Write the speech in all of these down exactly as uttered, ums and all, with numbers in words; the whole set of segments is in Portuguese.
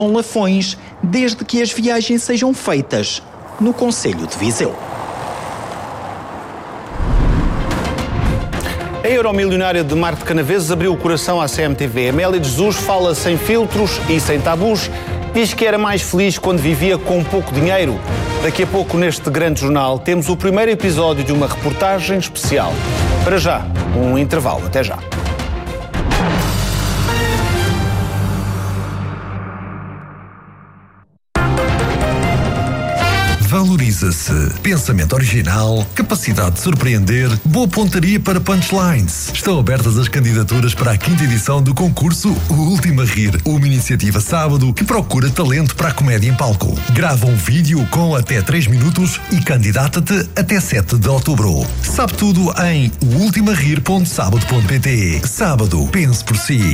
com Lafões, desde que as viagens sejam feitas no concelho de Viseu. A euromilionária de Marte Canaveses abriu o coração à C M T V. Amélia de Jesus fala sem filtros e sem tabus. Diz que era mais feliz quando vivia com pouco dinheiro. Daqui a pouco, neste grande jornal, temos o primeiro episódio de uma reportagem especial. Para já, um intervalo. Até já. Valoriza-se. Pensamento original, capacidade de surpreender, boa pontaria para punchlines. Estão abertas as candidaturas para a quinta edição do concurso O Último a Rir, uma iniciativa sábado que procura talento para a comédia em palco. Grava um vídeo com até três minutos e candidata-te até sete de outubro. Sabe tudo em o ultima rir ponto sábado ponto pt. Sábado, pense por si.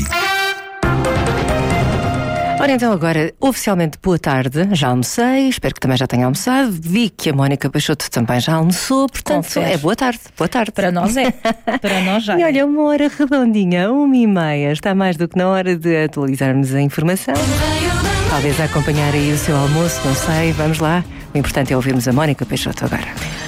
Ora, então agora, oficialmente, boa tarde, já almocei, espero que também já tenha almoçado, vi que a Mónica Peixoto também já almoçou, portanto, Confere. é boa tarde, boa tarde. Para nós é, para nós já E é. olha, uma hora redondinha, uma e meia, está mais do que na hora de atualizarmos a informação, talvez a acompanhar aí o seu almoço, não sei, vamos lá, o importante é ouvirmos a Mónica Peixoto agora.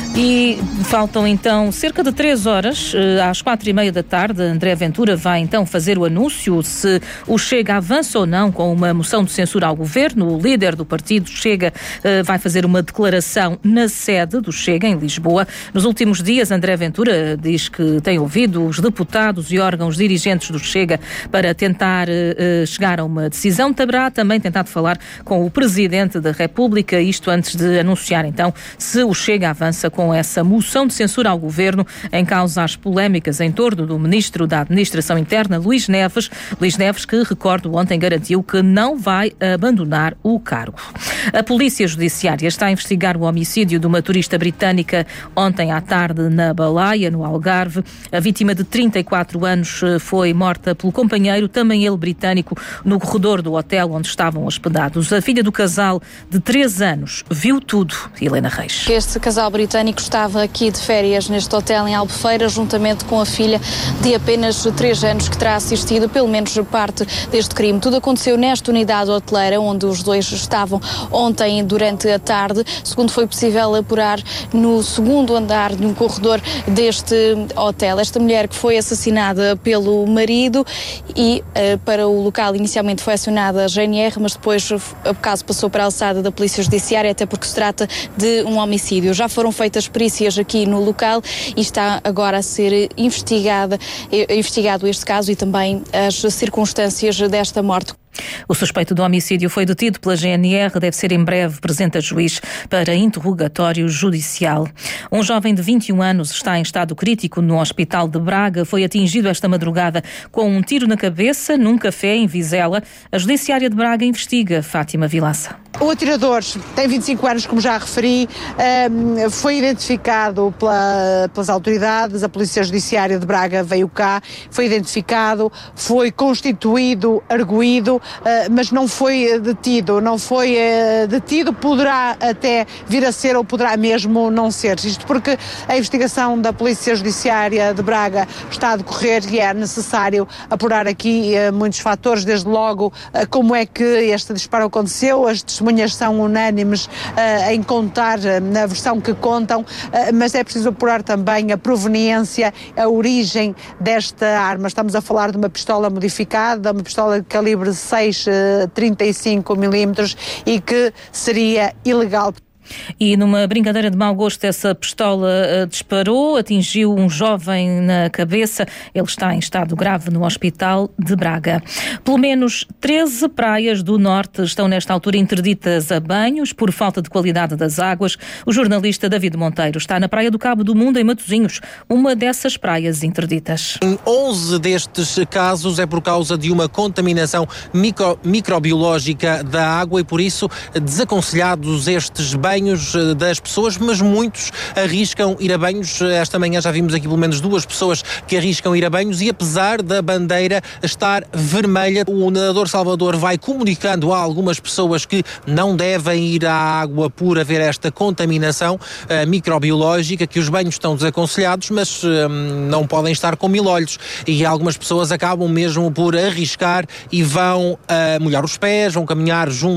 E faltam então cerca de três horas, às quatro e meia da tarde. André Ventura vai então fazer o anúncio se o Chega avança ou não com uma moção de censura ao governo. O líder do partido Chega vai fazer uma declaração na sede do Chega, em Lisboa. Nos últimos dias, André Ventura diz que tem ouvido os deputados e órgãos dirigentes do Chega para tentar chegar a uma decisão. Terá também tentado falar com o Presidente da República, isto antes de anunciar então se o Chega avança com com essa moção de censura ao governo, em causa as polémicas em torno do Ministro da Administração Interna, Luís Neves. Luís Neves, que, recordo, ontem garantiu que não vai abandonar o cargo. A Polícia Judiciária está a investigar o homicídio de uma turista britânica ontem à tarde na Balaia, no Algarve. A vítima de trinta e quatro anos foi morta pelo companheiro, também ele britânico, no corredor do hotel onde estavam hospedados. A filha do casal, de três anos, viu tudo. Helena Reis. Este casal britânico estava aqui de férias neste hotel em Albufeira, juntamente com a filha de apenas três anos, que terá assistido pelo menos parte deste crime. Tudo aconteceu nesta unidade hoteleira, onde os dois estavam ontem durante a tarde, segundo foi possível apurar, no segundo andar de um corredor deste hotel. Esta mulher que foi assassinada pelo marido e uh, para o local inicialmente foi acionada a G N R, mas depois o caso passou para a alçada da Polícia Judiciária, até porque se trata de um homicídio. Já foram feitas perícias aqui no local e está agora a ser investigada, investigado este caso e também as circunstâncias desta morte. O suspeito do homicídio foi detido pela G N R, deve ser em breve presente a juiz para interrogatório judicial. Um jovem de vinte e um anos está em estado crítico no Hospital de Braga. Foi atingido esta madrugada com um tiro na cabeça num café em Vizela. A Judiciária de Braga investiga. Fátima Vilaça. O atirador tem vinte e cinco anos, como já referi, foi identificado pela, pelas autoridades, a Polícia Judiciária de Braga veio cá, foi identificado, foi constituído, arguído, mas não foi detido, não foi detido, poderá até vir a ser ou poderá mesmo não ser. Isto porque a investigação da Polícia Judiciária de Braga está a decorrer e é necessário apurar aqui muitos fatores, desde logo como é que este disparo aconteceu. As testemunhas são unânimes uh, em contar uh, na versão que contam, uh, mas é preciso apurar também a proveniência, a origem desta arma. Estamos a falar de uma pistola modificada, uma pistola de calibre seis vírgula trinta e cinco milímetros e que seria ilegal. E numa brincadeira de mau gosto, essa pistola uh, disparou, atingiu um jovem na cabeça. Ele está em estado grave no Hospital de Braga. Pelo menos treze praias do norte estão nesta altura interditas a banhos por falta de qualidade das águas. O jornalista David Monteiro está na Praia do Cabo do Mundo, em Matosinhos, uma dessas praias interditas. Em onze destes casos é por causa de uma contaminação micro, microbiológica da água e por isso desaconselhados estes banhos das pessoas, mas muitos arriscam ir a banhos. Esta manhã já vimos aqui pelo menos duas pessoas que arriscam ir a banhos e apesar da bandeira estar vermelha, o nadador Salvador vai comunicando a algumas pessoas que não devem ir à água por haver esta contaminação uh, microbiológica, que os banhos estão desaconselhados, mas uh, não podem estar com mil olhos e algumas pessoas acabam mesmo por arriscar e vão uh, molhar os pés, vão caminhar junto